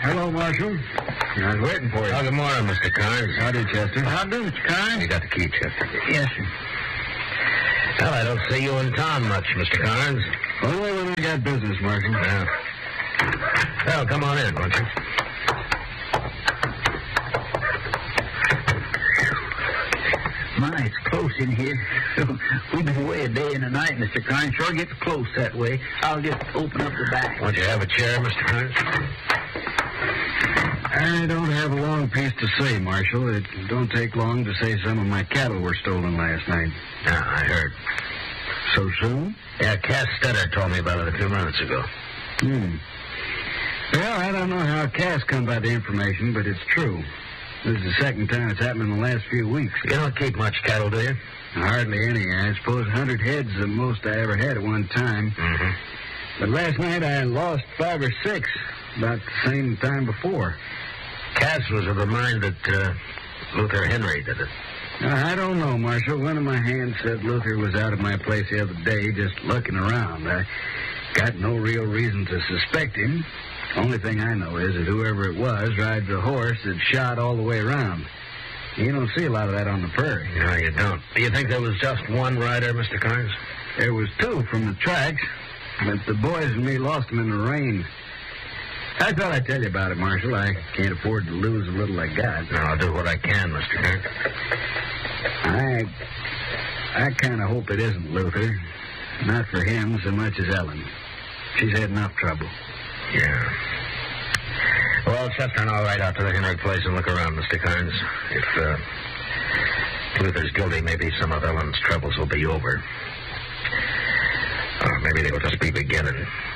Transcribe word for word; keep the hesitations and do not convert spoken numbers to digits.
Hello, Marshal. I was waiting for you. Oh, good morning, Mister Carnes. Howdy, Chester. How do, Mister Carnes? You got the key, Chester. Yes, sir. Well, I don't see you in town much, Mister Carnes. Only when I got business, Marshal. Yeah. Well, come on in, won't you? My, it's close in here. We've been away a day and a night, Mister Carnes. Sure gets close that way. I'll just open up the back. Won't you have a chair, Mister Carnes? I don't have a long piece to say, Marshal. It don't take long to say some of my cattle were stolen last night. Yeah, I heard. So soon? Yeah, Cass Stetter told me about it a few minutes ago. Hmm. Well, I don't know how Cass come by the information, but it's true. This is the second time it's happened in the last few weeks. You don't keep much cattle, do you? Hardly any. I suppose a hundred heads is the most I ever had at one time. Mm-hmm. But last night I lost five or six, about the same time before. Cass was of the mind that uh, Luther Henry did it. Now, I don't know, Marshal. One of my hands said Luther was out of my place the other day just looking around. I got no real reason to suspect him. Only thing I know is that whoever it was rides a horse that shot all the way around. You don't see a lot of that on the prairie. No, you don't. Do you think there was just one rider, Mister Carnes? There was two from the tracks, but the boys and me lost them in the rain. I thought I'd tell you about it, Marshal. I can't afford to lose the little I got. No, I'll do what I can, Mister Carnes. I... I kind of hope it isn't Luther. Not for him so much as Ellen. She's had enough trouble. Yeah. Well, Chester and I'll ride out to the Henry place and look around, Mister Carnes. If, uh, Luther's guilty, maybe some of Ellen's troubles will be over. Or maybe they will just be beginning.